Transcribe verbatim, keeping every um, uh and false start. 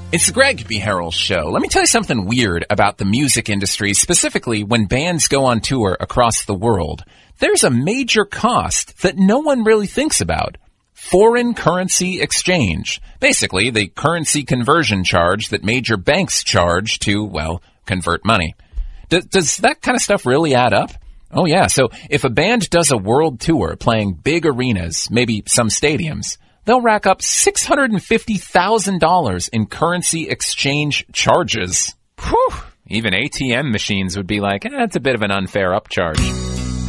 It's the Greg B. Harrell Show. Let me tell you something weird about the music industry, specifically when bands go on tour across the world. There's a major cost that no one really thinks about. Foreign currency exchange. Basically, the currency conversion charge that major banks charge to, well, convert money. D- does that kind of stuff really add up? Oh, yeah. So if a band does a world tour playing big arenas, maybe some stadiums, they'll rack up six hundred fifty thousand dollars in currency exchange charges. Whew. Even A T M machines would be like, eh, that's a bit of an unfair upcharge.